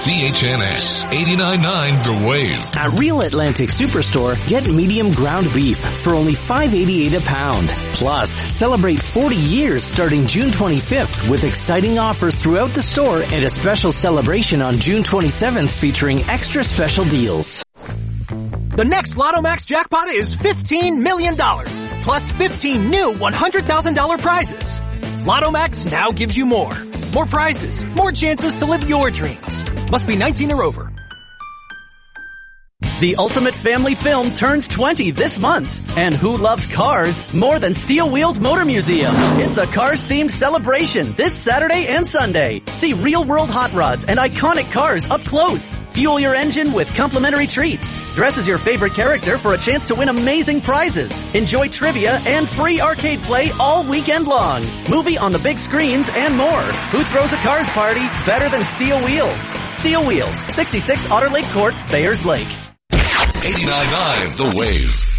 CHNS 89.9 The Wave. At Real Atlantic Superstore, get medium ground beef for only $5.88 a pound. Plus, celebrate 40 years starting June 25th with exciting offers throughout the store and a special celebration on June 27th featuring extra special deals. The next Lotto Max jackpot is $15 million, plus 15 new $100,000 prizes. Lotto Max now gives you more. More prizes, more chances to live your dreams. Must be 19 or over. The Ultimate Family Film turns 20 this month. And who loves cars more than Steel Wheels Motor Museum? It's a Cars-themed celebration this Saturday and Sunday. See real-world hot rods and iconic cars up close. Fuel your engine with complimentary treats. Dress as your favorite character for a chance to win amazing prizes. Enjoy trivia and free arcade play all weekend long. Movie on the big screens and more. Who throws a cars party better than Steel Wheels? Steel Wheels, 66 Otter Lake Court, Bayers Lake. 89.9 The Wave.